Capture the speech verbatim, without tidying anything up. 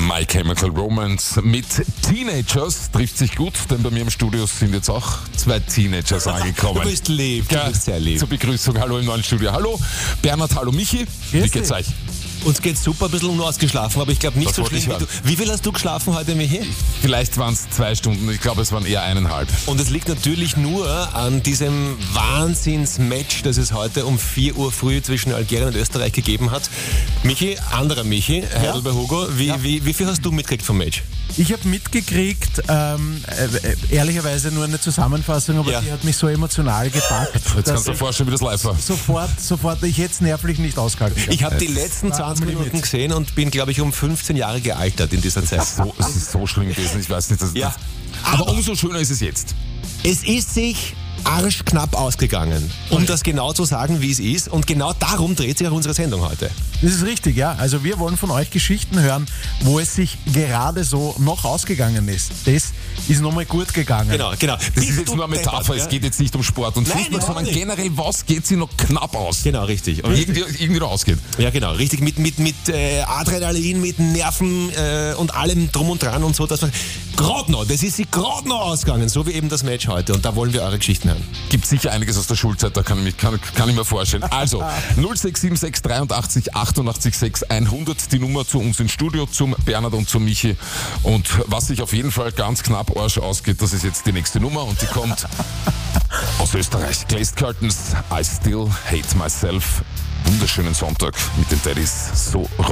My Chemical Romance mit Teenagers trifft sich gut, denn bei mir im Studio sind jetzt auch zwei Teenagers angekommen. Du bist lieb, du bist sehr lieb. Zur Begrüßung, hallo im neuen Studio. Hallo Bernhard, hallo Michi. Grüß Wie geht's dich. euch? Uns geht's super, ein bisschen unausgeschlafen, aber ich glaube nicht Das so wollte schlimm ich wie du. Wie viel hast du geschlafen heute, Michi? Vielleicht waren es zwei Stunden, ich glaube es waren eher eineinhalb. Und es liegt natürlich nur an diesem Wahnsinns-Match, das es heute um vier Uhr früh zwischen Algerien und Österreich gegeben hat. Michi, anderer Michi, Heidelberg Hugo, wie, Ja. wie, wie viel hast du mitgekriegt vom Match? Ich habe mitgekriegt, ähm, äh, ehrlicherweise nur eine Zusammenfassung, aber Ja. die hat mich so emotional gepackt, Jetzt dass kannst du dir ich vorstellen, wie das live war. sofort, sofort, ich hätte es nervlich nicht ausgehalten. Ich habe die letzten War zwanzig am Limit. Minuten gesehen und bin, glaube ich, um fünfzehn Jahre gealtert in dieser Zeit. So, es ist so schlimm gewesen, ich weiß nicht. Dass, Ja. Aber umso schöner ist es jetzt. Es ist sich arschknapp ausgegangen, um das genau zu sagen, wie es ist. Und genau darum dreht sich auch unsere Sendung heute. Das ist richtig, ja. Also wir wollen von euch Geschichten hören, wo es sich gerade so noch ausgegangen ist. Das ist nochmal gut gegangen. Genau, genau. Das ist jetzt nur eine Metapher, es geht jetzt nicht um Sport und Nein, Fußball, überhaupt sondern nicht. generell, was geht sie noch knapp aus? Genau, richtig. Und Irgendwie, irgendwie noch ausgeht. ja, genau, richtig. Mit, mit, mit äh, Adrenalin, mit Nerven äh, und allem drum und dran und so. Dass man gerade noch, das ist sie gerade noch ausgegangen, so wie eben das Match heute. Und da wollen wir eure Geschichten hören. Gibt sicher einiges aus der Schulzeit, da kann ich, mich, kann, kann ich mir vorstellen. Also, null sechs sieben sechs dreiundachtzig achtundachtzig sechs hundert, die Nummer zu uns ins Studio, zum Bernhard und zum Michi. Und was sich auf jeden Fall ganz knapp Arsch ausgeht, das ist jetzt die nächste Nummer und die kommt aus Österreich. Glazed Curtains, I Still Hate Myself. Wunderschönen Sonntag mit den Daddys. So